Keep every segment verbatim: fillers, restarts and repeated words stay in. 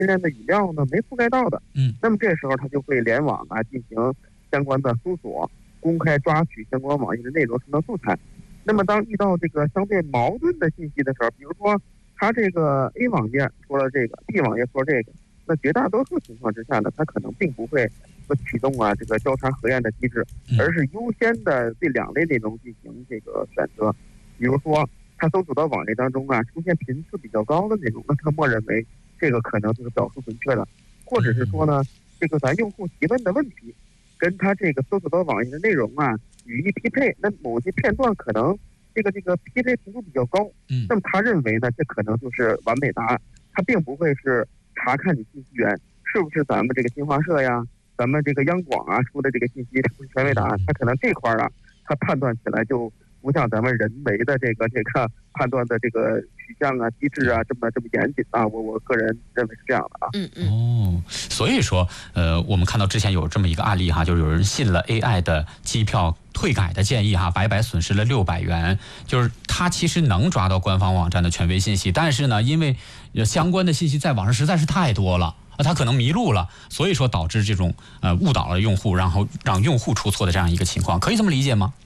训练的语料呢没覆盖到的， 嗯， 那么这时候它就会联网啊进行相关的搜索，公开抓取相关网页的内容生成素材。那么当遇到这个相对矛盾的信息的时候，比如说它这个 A 网页说了这个 ，B 网页说这个，那绝大多数情况之下呢，它可能并不会说启动啊这个交叉核验的机制，而是优先的对两类内容进行这个选择。比如说它搜索到网页当中啊出现频次比较高的内容，那它默认为这个可能就是表述准确的，或者是说呢，这个咱用户提问的问题跟它这个搜索到网页的内容啊语义匹配，那某些片段可能这个这个匹配程度比较高， 嗯， 那么他认为呢，这可能就是完美答案，他并不会是查看你信息源是不是咱们这个新华社呀、咱们这个央广啊出的这个信息是不是权威答案，他可能这块啊，他判断起来就不像咱们人为的这个这个判断的这个取向啊、机制啊这么这么严谨啊，我我个人认为是这样的啊。 嗯嗯。哦，所以说，呃，我们看到之前有这么一个案例哈，就是有人信了 A I 的机票退改的建议哈，白白损失了六百元。就是他其实能抓到官方网站的权威信息，但是呢，因为相关的信息在网上实在是太多了。他可能迷路了，所以说导致这种呃误导了用户，然后让用户出错的这样一个情况，可以这么理解吗？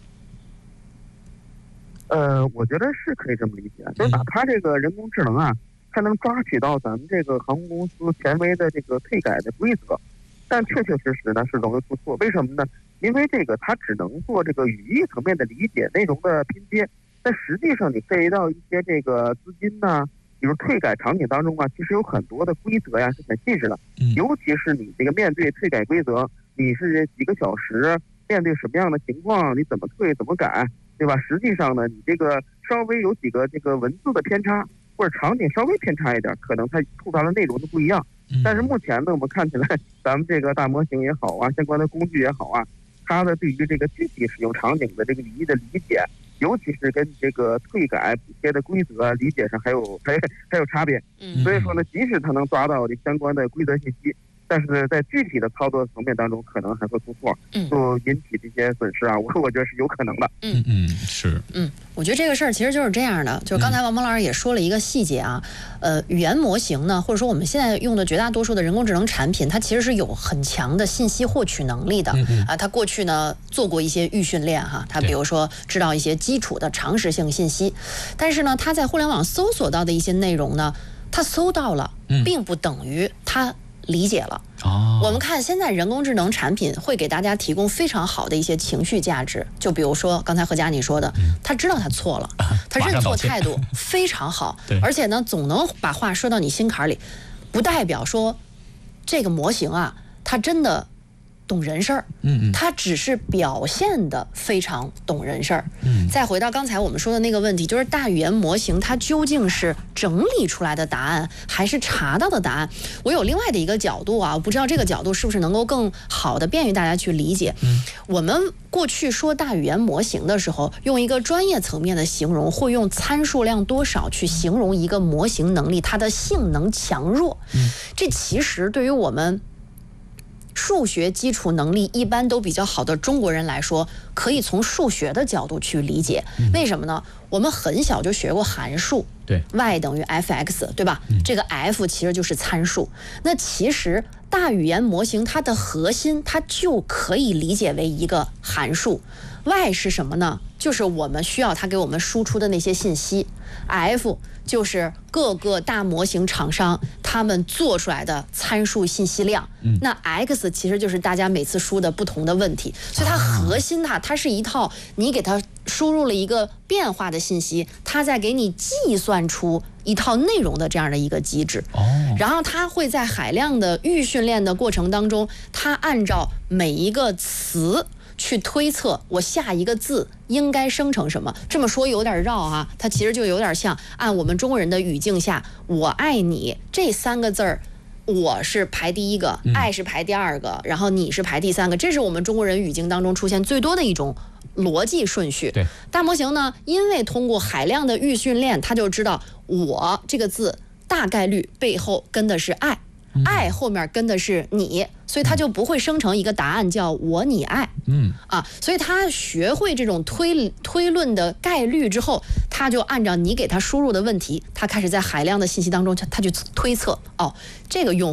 呃，我觉得是可以这么理解，就是哪怕这个人工智能啊，它能抓取到咱们这个航空公司权威的这个退改的规则，但确确实实呢是容易出错。为什么呢？因为这个它只能做这个语义层面的理解，内容的拼接，但实际上你涉及到一些这个资金呢、啊，比如退改场景当中啊，其实有很多的规则呀是很细致的，尤其是你这个面对退改规则，你是几个小时面对什么样的情况，你怎么退怎么改，对吧？实际上呢，你这个稍微有几个这个文字的偏差，或者场景稍微偏差一点，可能它触发的内容都不一样。但是目前呢，我们看起来，咱们这个大模型也好啊，相关的工具也好啊，它的对于这个具体使用场景的这个语义的理解，尤其是跟这个退改补贴的规则理解上还有还还有差别。所以说呢，即使它能抓到这相关的规则信息，但是在具体的操作层面当中，可能还会出错，就引起这些损失啊。我我觉得是有可能的。 嗯嗯，是。 嗯，我觉得这个事儿其实就是这样的。就刚才王蒙老师也说了一个细节啊，呃，语言模型呢，或者说我们现在用的绝大多数的人工智能产品，它其实是有很强的信息获取能力的。嗯啊，它过去呢做过一些预训练哈，它比如说知道一些基础的常识性信息，但是呢，它在互联网搜索到的一些内容呢，它搜到了，并不等于它理解了。 哦， 我们看现在人工智能产品会给大家提供非常好的一些情绪价值，就比如说刚才何佳你说的，他知道他错了，他认错态度非常好，而且呢总能把话说到你心坎里，不代表说这个模型啊他真的懂人事儿，嗯嗯，他只是表现的非常懂人事儿。嗯，再回到刚才我们说的那个问题，就是大语言模型它究竟是整理出来的答案，还是查到的答案？我有另外的一个角度啊，我不知道这个角度是不是能够更好的便于大家去理解。嗯，我们过去说大语言模型的时候，用一个专业层面的形容，会用参数量多少去形容一个模型能力它的性能强弱。嗯，这其实对于我们数学基础能力一般都比较好的中国人来说，可以从数学的角度去理解。为什么呢？我们很小就学过函数， 对 ，y 等于 f(x) 对吧？这个 f 其实就是参数。那其实大语言模型它的核心，它就可以理解为一个函数。y 是什么呢？就是我们需要它给我们输出的那些信息。f 就是各个大模型厂商他们做出来的参数信息量，嗯、那 x 其实就是大家每次输的不同的问题，所以它核心它它是一套你给它输入了一个变化的信息，它再给你计算出一套内容的这样的一个机制。哦，然后它会在海量的预训练的过程当中，它按照每一个词去推测我下一个字应该生成什么。这么说有点绕啊，它其实就有点像按我们中国人的语境下，我爱你这三个字儿，我是排第一个，爱是排第二个，然后你是排第三个，这是我们中国人语境当中出现最多的一种逻辑顺序。 对， 大模型呢，因为通过海量的预训练，它就知道我这个字大概率背后跟的是爱，爱后面跟的是你，所以他就不会生成一个答案叫我你爱。嗯啊，所以他学会这种推推论的概率之后，他就按照你给他输入的问题，他开始在海量的信息当中，他去推测哦，这个用